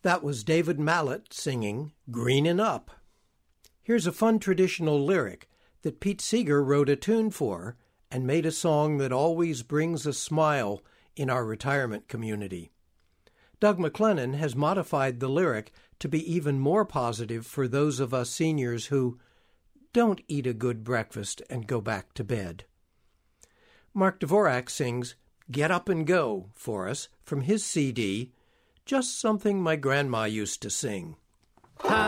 That was David Mallet singing Greenin' Up. Here's a fun traditional lyric that Pete Seeger wrote a tune for and made a song that always brings a smile in our retirement community. Doug McLennan has modified the lyric to be even more positive for those of us seniors who don't eat a good breakfast and go back to bed. Mark Dvorak sings Get Up and Go for us from his CD, Just Something My Grandma Used to Sing. Hi.